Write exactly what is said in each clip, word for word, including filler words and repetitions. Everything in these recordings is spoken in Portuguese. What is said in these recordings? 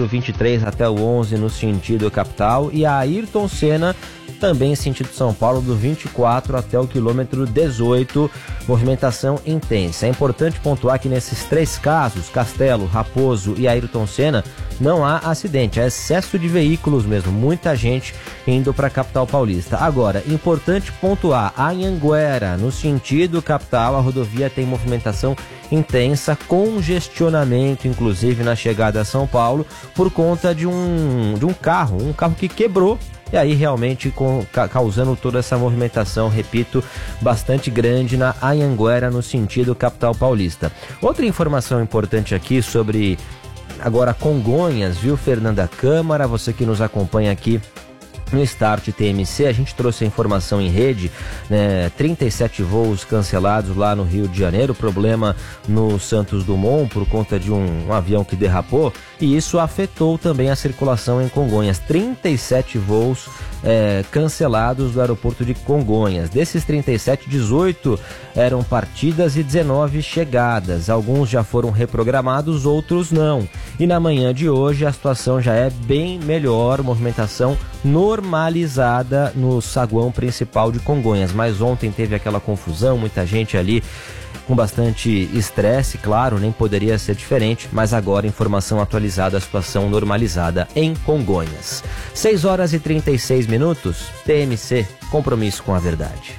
quilômetro vinte e três até o onze no sentido capital, e a Ayrton Senna também em sentido São Paulo, do vinte e quatro até o quilômetro dezoito, movimentação intensa. É importante pontuar que nesses três casos, Castelo, Raposo e Ayrton Senna, não há acidente, é excesso de veículos mesmo, muita gente indo para a capital paulista. Agora, importante pontuar, a Anhanguera, no sentido capital, a rodovia tem movimentação intensa, congestionamento, inclusive na chegada a São Paulo, por conta de um, de um carro, um carro que quebrou, e aí realmente com, ca, causando toda essa movimentação, repito, bastante grande na Anhanguera, no sentido capital paulista. Outra informação importante aqui sobre agora Congonhas, viu, Fernanda Câmara, você que nos acompanha aqui no Start T M C, a gente trouxe a informação em rede, né, trinta e sete voos cancelados lá no Rio de Janeiro, problema no Santos Dumont por conta de um, um avião que derrapou, e isso afetou também a circulação em Congonhas. trinta e sete voos é, cancelados do aeroporto de Congonhas. Desses trinta e sete, dezoito eram partidas e dezenove chegadas. Alguns já foram reprogramados, outros não. E na manhã de hoje a situação já é bem melhor, movimentação normalizada no saguão principal de Congonhas. Mas ontem teve aquela confusão, muita gente ali com bastante estresse, claro, nem poderia ser diferente, mas agora informação atualizada, a situação normalizada em Congonhas. seis horas e trinta e seis minutos, T M C, compromisso com a verdade.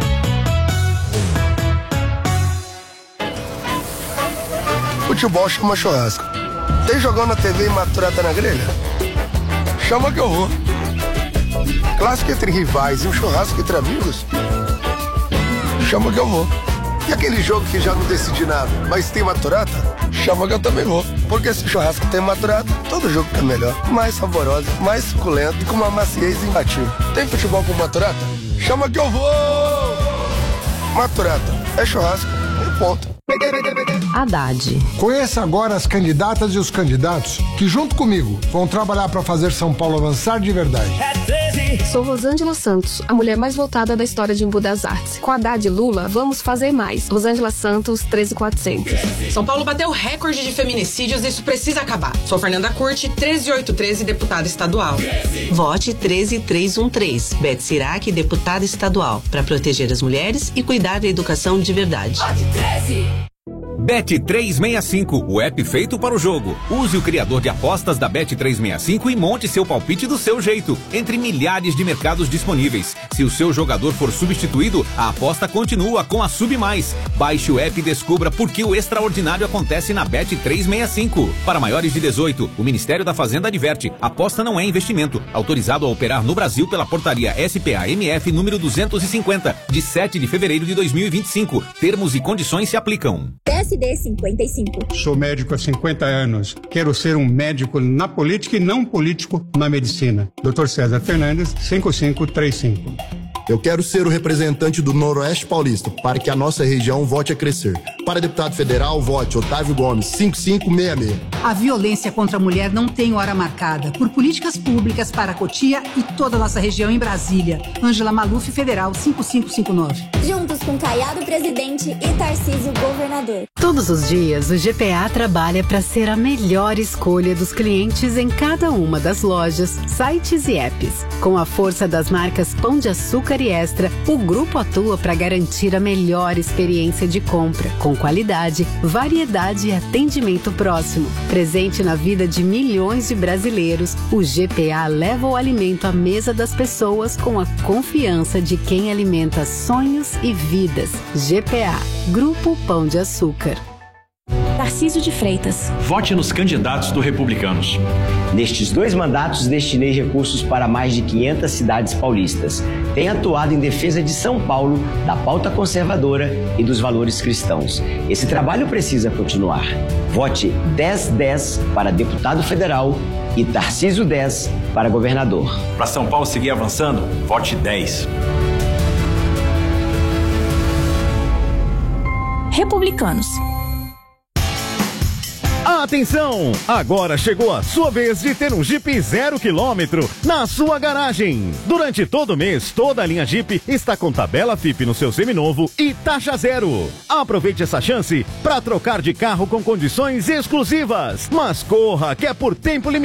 Futebol chama churrasco. Tem jogão na T V e maturata na grelha? Chama que eu vou. Clássico entre rivais e um churrasco entre amigos? Chama que eu vou. E aquele jogo que já não decidi nada, mas tem maturata? Chama que eu também vou. Porque se o churrasco tem maturata, todo jogo fica melhor, mais saboroso, mais suculento e com uma maciez imbatível. Tem futebol com maturata? Chama que eu vou! Maturata é churrasco e ponto. Haddad. Conheça agora as candidatas e os candidatos que, junto comigo, vão trabalhar para fazer São Paulo avançar de verdade. Sou Rosângela Santos, a mulher mais votada da história de Embu das Artes. Com Haddad e Lula, vamos fazer mais. Rosângela Santos, treze mil e quatrocentos. São Paulo bateu recorde de feminicídios e isso precisa acabar. Sou Fernanda Curti, treze mil oitocentos e treze, deputada estadual. Vote treze mil trezentos e treze, Beth Sirac, deputada estadual, para proteger as mulheres e cuidar da educação de verdade. Vote treze. Bet trezentos e sessenta e cinco, o app feito para o jogo. Use o criador de apostas da Bet trezentos e sessenta e cinco e monte seu palpite do seu jeito, entre milhares de mercados disponíveis. Se o seu jogador for substituído, a aposta continua com a Sub Mais. Baixe o app e descubra por que o extraordinário acontece na Bet trezentos e sessenta e cinco. Para maiores de dezoito, o Ministério da Fazenda adverte: aposta não é investimento. Autorizado a operar no Brasil pela portaria S P A M F número duzentos e cinquenta, de sete de fevereiro de dois mil e vinte e cinco. Termos e condições se aplicam. S D cinquenta e cinco. Sou médico há cinquenta anos. Quero ser um médico na política e não político na medicina. doutor César Fernandes, cinco cinco três cinco. Eu quero ser o representante do Noroeste Paulista para que a nossa região volte a crescer. Para deputado federal, vote Otávio Gomes, cinco cinco seis seis. A violência contra a mulher não tem hora marcada. Por políticas públicas para Cotia e toda a nossa região em Brasília. Ângela Maluf, Federal, cinco cinco cinco nove. Juntos com Caiado Presidente e Tarcísio Governador. Todos os dias, o G P A trabalha para ser a melhor escolha dos clientes em cada uma das lojas, sites e apps. Com a força das marcas Pão de Açúcar e Extra, o grupo atua para garantir a melhor experiência de compra, com qualidade, variedade e atendimento próximo. Presente na vida de milhões de brasileiros, o G P A leva o alimento à mesa das pessoas com a confiança de quem alimenta sonhos e vidas. G P A, Grupo Pão de Açúcar. Tarcísio de Freitas. Vote nos candidatos do Republicanos. Nestes dois mandatos, destinei recursos para mais de quinhentas cidades paulistas. Tenho atuado em defesa de São Paulo, da pauta conservadora e dos valores cristãos. Esse trabalho precisa continuar. Vote dez dez para deputado federal e Tarcísio dez para governador. Para São Paulo seguir avançando, vote dez. Republicanos. Atenção! Agora chegou a sua vez de ter um Jeep zero quilômetro na sua garagem. Durante todo o mês, toda a linha Jeep está com tabela F I P no seu seminovo e taxa zero. Aproveite essa chance para trocar de carro com condições exclusivas. Mas corra, que é por tempo limitado.